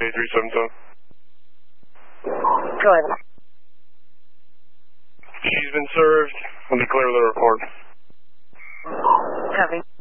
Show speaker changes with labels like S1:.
S1: K377.
S2: Go ahead.
S1: She's been served. I'll declare the report.
S2: Copy.